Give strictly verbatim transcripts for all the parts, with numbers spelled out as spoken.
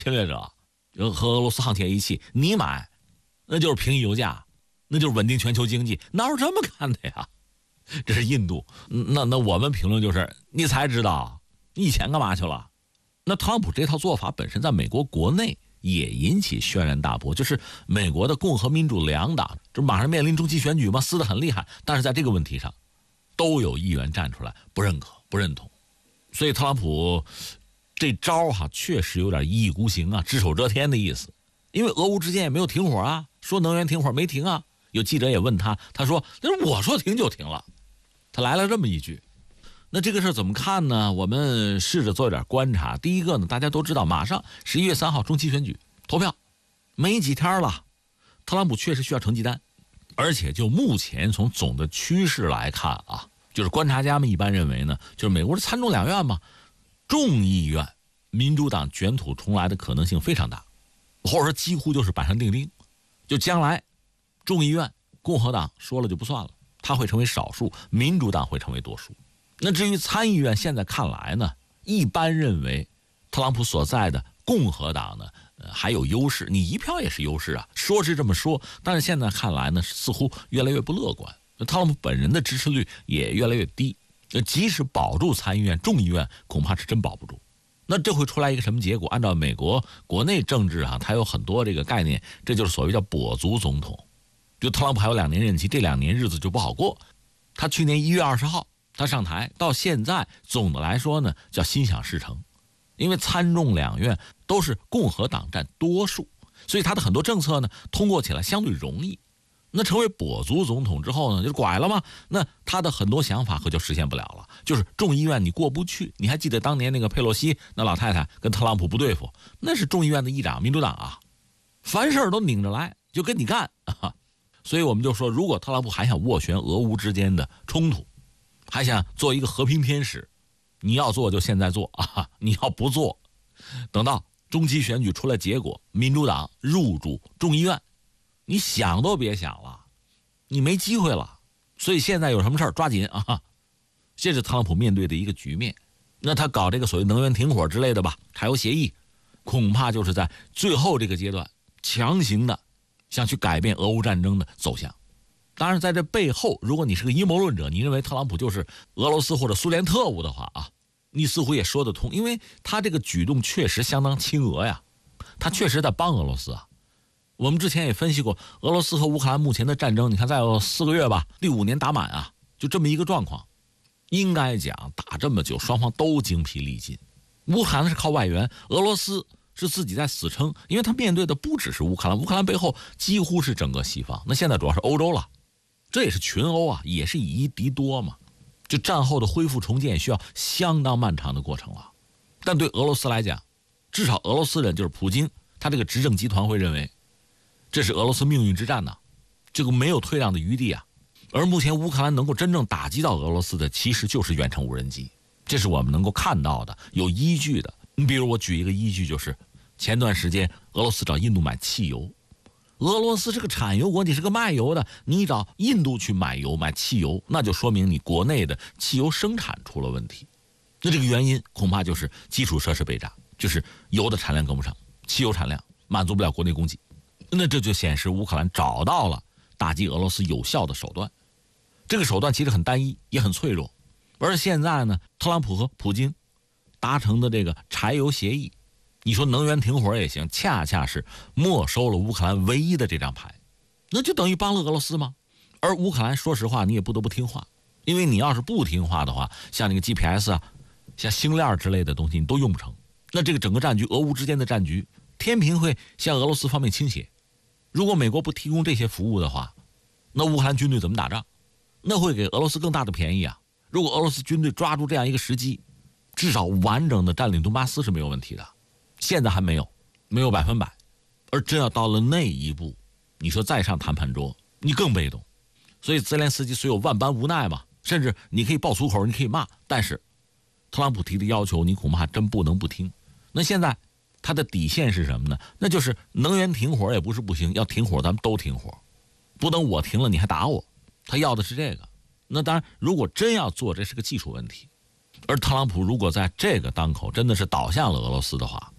侵略者和俄罗斯沆瀣一气，你买那就是平抑油价，那就是稳定全球经济，哪有这么干的呀？这是印度，那那我们评论就是你才知道你以前干嘛去了。那特朗普这套做法本身在美国国内也引起轩然大波，就是美国的共和民主两党这马上面临中期选举嘛，撕得很厉害，但是在这个问题上都有议员站出来不认可不认同，所以特朗普这招哈确实有点一意孤行啊，只手遮天的意思。因为俄乌之间也没有停火啊，说能源停火没停啊。有记者也问他，他说我说停就停了，他来了这么一句。那这个事怎么看呢？我们试着做一点观察。第一个呢，大家都知道马上十一月三号中期选举投票没几天了，特朗普确实需要成绩单，而且就目前从总的趋势来看啊，就是观察家们一般认为呢，就是美国的参众两院嘛，众议院民主党卷土重来的可能性非常大，或者说几乎就是板上钉钉，就将来众议院共和党说了就不算了，他会成为少数，民主党会成为多数。那至于参议院，现在看来呢，一般认为特朗普所在的共和党呢、呃、还有优势，你一票也是优势啊，说是这么说，但是现在看来呢，似乎越来越不乐观，特朗普本人的支持率也越来越低，即使保住参议院，众议院恐怕是真保不住。那这会出来一个什么结果？按照美国国内政治啊，它有很多这个概念，这就是所谓叫跛足总统。就特朗普还有两年任期，这两年日子就不好过。他去年一月二十号他上台，到现在总的来说呢，叫心想事成，因为参众两院都是共和党占多数，所以他的很多政策呢通过起来相对容易。那成为跛足总统之后呢，就拐了吗？那他的很多想法可就实现不了了。就是众议院你过不去，你还记得当年那个佩洛西那老太太跟特朗普不对付，那是众议院的议长，民主党啊，凡事都拧着来，就跟你干啊。所以我们就说，如果特朗普还想斡旋俄乌之间的冲突，还想做一个和平天使，你要做就现在做啊，你要不做，等到中期选举出来结果，民主党入主众议院，你想都别想了，你没机会了。所以现在有什么事儿抓紧啊，这是特朗普面对的一个局面。那他搞这个所谓能源停火之类的吧，柴油协议，恐怕就是在最后这个阶段强行的想去改变俄乌战争的走向。当然在这背后，如果你是个阴谋论者，你认为特朗普就是俄罗斯或者苏联特务的话啊，你似乎也说得通，因为他这个举动确实相当亲俄呀，他确实在帮俄罗斯啊。我们之前也分析过，俄罗斯和乌克兰目前的战争，你看再有四个月吧，第五年打满啊，就这么一个状况。应该讲打这么久，双方都精疲力尽。乌克兰是靠外援，俄罗斯是自己在死撑，因为他面对的不只是乌克兰，乌克兰背后几乎是整个西方，那现在主要是欧洲了，这也是群欧啊，也是以一敌多嘛。就战后的恢复重建需要相当漫长的过程了。但对俄罗斯来讲，至少俄罗斯人就是普京，他这个执政集团会认为这是俄罗斯命运之战呢、啊，这个没有退让的余地啊。而目前乌克兰能够真正打击到俄罗斯的，其实就是远程无人机，这是我们能够看到的，有依据的。你比如我举一个依据，就是前段时间俄罗斯找印度买汽油，俄罗斯是个产油国，你是个卖油的，你找印度去买油买汽油，那就说明你国内的汽油生产出了问题。那这个原因恐怕就是基础设施被炸，就是油的产量跟不上，汽油产量满足不了国内供给。那这就显示乌克兰找到了打击俄罗斯有效的手段。这个手段其实很单一，也很脆弱。而现在呢，特朗普和普京达成的这个柴油协议，你说能源停火也行，恰恰是没收了乌克兰唯一的这张牌，那就等于帮了俄罗斯吗？而乌克兰说实话你也不得不听话，因为你要是不听话的话，像那个 G P S 啊，像星链之类的东西你都用不成。那这个整个战局，俄乌之间的战局天平会向俄罗斯方面倾斜。如果美国不提供这些服务的话，那乌克兰军队怎么打仗？那会给俄罗斯更大的便宜啊。如果俄罗斯军队抓住这样一个时机，至少完整的占领东巴斯是没有问题的，现在还没有没有百分百。而真要到了那一步，你说再上谈判桌你更被动。所以泽连斯基虽有万般无奈嘛，甚至你可以爆粗口，你可以骂，但是特朗普提的要求你恐怕真不能不听。那现在他的底线是什么呢？那就是能源停火也不是不行，要停火咱们都停火，不能我停了你还打我，他要的是这个。那当然如果真要做，这是个技术问题。而特朗普如果在这个当口真的是倒向了俄罗斯的话，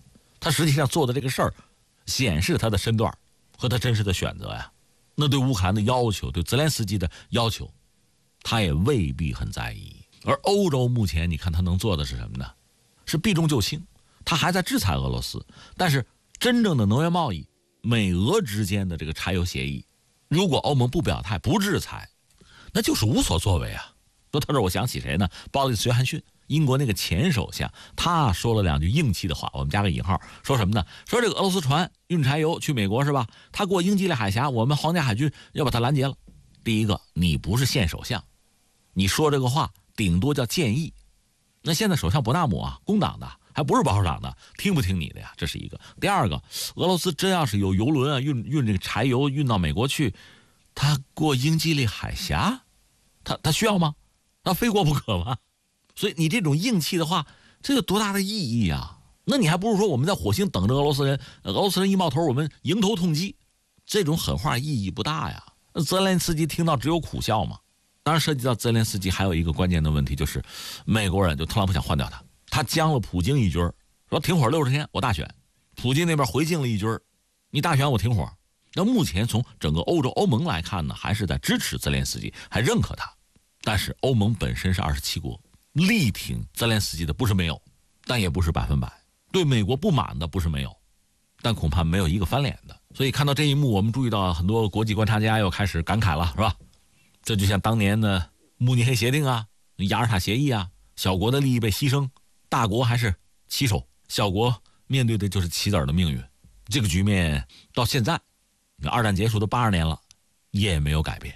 他实际上做的这个事儿，显示他的身段和他真实的选择呀。那对乌克兰的要求，对泽连斯基的要求，他也未必很在意。而欧洲目前你看他能做的是什么呢？是避重就轻，他还在制裁俄罗斯，但是真正的能源贸易，美俄之间的这个柴油协议，如果欧盟不表态不制裁，那就是无所作为啊。说到这儿我想起谁呢？鲍里斯·约翰逊，英国那个前首相，他说了两句硬气的话，我们加个引号，说什么呢？说这个俄罗斯船运柴油去美国是吧？他过英吉利海峡，我们皇家海军要把他拦截了。第一个，你不是现首相，你说这个话顶多叫建议。那现在首相伯纳姆啊，工党的，还不是保守党的，听不听你的呀？这是一个。第二个，俄罗斯真要是有油轮啊，运运这个柴油运到美国去，他过英吉利海峡，他他需要吗？他非过不可吗？所以你这种硬气的话，这有多大的意义啊？那你还不如说我们在火星等着俄罗斯人，俄罗斯人一冒头，我们迎头痛击，这种狠话意义不大呀。泽连斯基听到只有苦笑嘛。当然涉及到泽连斯基还有一个关键的问题，就是美国人就特朗普想换掉他，他将了普京一军，说停火六十天我大选，普京那边回敬了一军，你大选我停火。那目前从整个欧洲欧盟来看呢，还是在支持泽连斯基，还认可他。但是欧盟本身是二十七国，力挺泽连斯基的不是没有，但也不是百分百。对美国不满的不是没有，但恐怕没有一个翻脸的。所以看到这一幕，我们注意到很多国际观察家又开始感慨了，是吧？这就像当年的慕尼黑协定啊、雅尔塔协议啊，小国的利益被牺牲，大国还是旗手，小国面对的就是棋子儿的命运。这个局面到现在，二战结束都八十年了，也没有改变。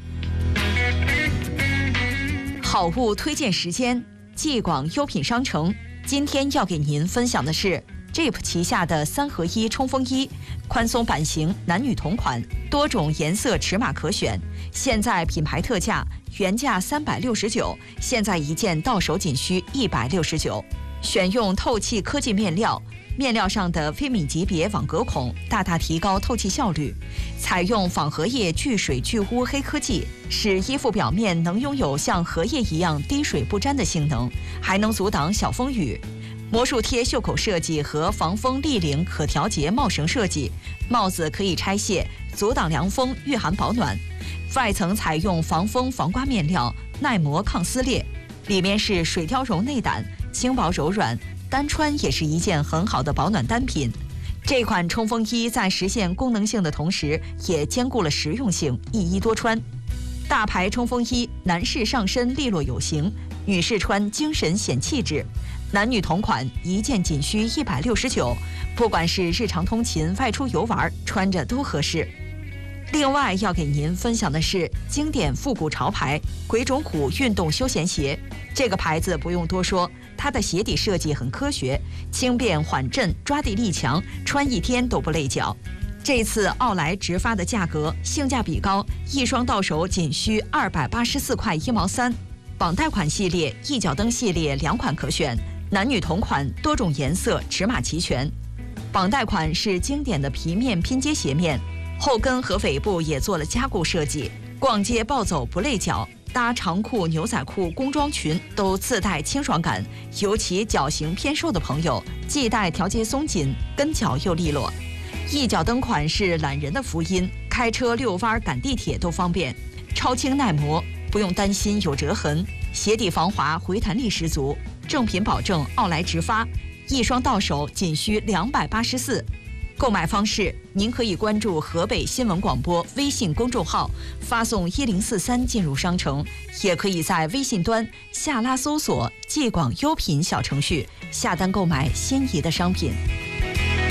好物推荐时间，继广优品商城今天要给您分享的是 Jeep 旗下的三合一冲锋衣，宽松版型，男女同款，多种颜色尺码可选。现在品牌特价，原价三百六十九，现在一件到手仅需一百六十九。选用透气科技面料，面料上的微米级别网格孔大大提高透气效率。采用仿荷叶聚水聚污黑科技，使衣服表面能拥有像荷叶一样滴水不沾的性能，还能阻挡小风雨。魔术贴袖口设计和防风立领可调节帽绳设计，帽子可以拆卸，阻挡凉风，御寒保暖。外层采用防风防刮面料，耐磨抗撕裂，里面是水貂绒内胆，轻薄柔软，单穿也是一件很好的保暖单品。这款冲锋衣在实现功能性的同时，也兼顾了实用性，一衣多穿。大牌冲锋衣，男士上身利落有型，女士穿精神显气质。男女同款，一件仅需一百六十九，不管是日常通勤、外出游玩，穿着都合适。另外要给您分享的是经典复古潮牌鬼冢虎运动休闲鞋。这个牌子不用多说，它的鞋底设计很科学，轻便缓震，抓地力强，穿一天都不累脚。这次奥莱直发的价格性价比高，一双到手仅需二百八十四块一毛三。绑带款系列、一脚蹬系列两款可选，男女同款，多种颜色，尺码齐全。绑带款是经典的皮面拼接鞋面，后跟和尾部也做了加固设计，逛街暴走不累脚，搭长裤、牛仔裤、工装裙都自带清爽感，尤其脚型偏瘦的朋友，系带调节松紧，跟脚又利落。一脚蹬款是懒人的福音，开车、遛弯、赶地铁都方便，超轻耐磨，不用担心有折痕，鞋底防滑，回弹力十足，正品保证，奥莱直发，一双到手仅需两百八十四。购买方式，您可以关注河北新闻广播微信公众号，发送一零四三进入商城，也可以在微信端下拉搜索“继广优品”小程序，下单购买心仪的商品。